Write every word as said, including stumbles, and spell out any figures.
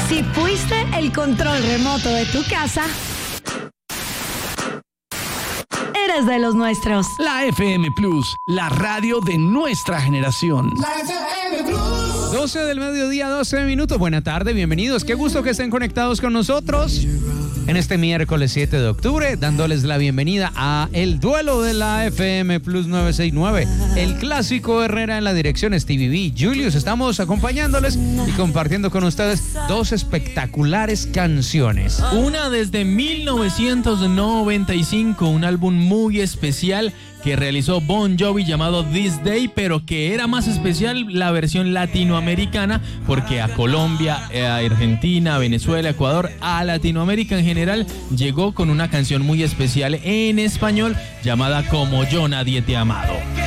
Si fuiste el control remoto de tu casa, eres de los nuestros. La F M Plus, la radio de nuestra generación. La F M Plus. doce del mediodía, doce minutos. Buena tarde, bienvenidos. Qué gusto que estén conectados con nosotros en este miércoles siete de octubre, dándoles la bienvenida a el duelo de la F M Plus novecientos sesenta y nueve. El clásico Herrera en la dirección, Stevie B. Julius, estamos acompañándoles y compartiendo con ustedes dos espectaculares canciones. Una desde mil novecientos noventa y cinco, un álbum muy especial que realizó Bon Jovi llamado This Day, pero que era más especial la versión latinoamericana, porque a Colombia, a Argentina, a Venezuela, Ecuador, a Latinoamérica en general, llegó con una canción muy especial en español llamada Como Yo Nadie Te ha Amado.